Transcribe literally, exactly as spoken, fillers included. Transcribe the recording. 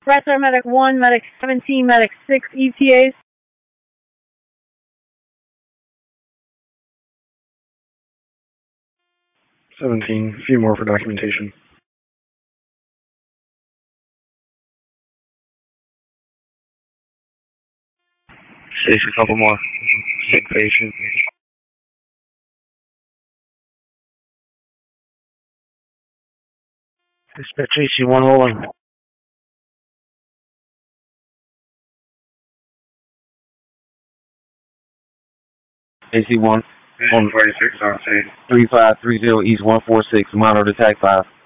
Pressor Medic one, Medic seventeen, Medic six E T As. seventeen, a few more for documentation. Six, a couple more. Sick patient. Dispatch A C one, hold on. A C one. one forty-six, I'll say. three five three zero East one four six, monitor attack five.